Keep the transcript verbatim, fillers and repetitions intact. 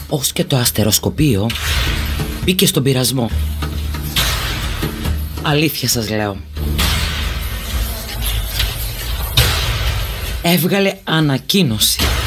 ως και το αστεροσκοπείο μπήκε στον πειρασμό. Αλήθεια σας λέω. Έβγαλε ανακοίνωση